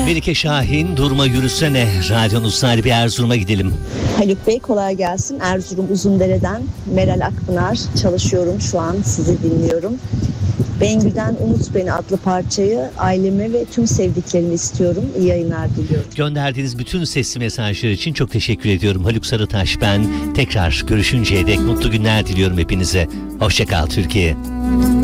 Melike Şahin, Durma Yürüsene. Radyonun sahibi Erzurum'a gidelim. Haluk Bey kolay gelsin. Erzurum Uzundere'den Meral Akpınar. Çalışıyorum şu an, sizi dinliyorum. Bengü'den Unut Beni adlı parçayı aileme ve tüm sevdiklerimi istiyorum. İyi yayınlar diliyorum. Gönderdiğiniz bütün sesli mesajlar için çok teşekkür ediyorum. Haluk Sarıtaş ben. Tekrar görüşünceye dek mutlu günler diliyorum hepinize. Hoşça kal Türkiye.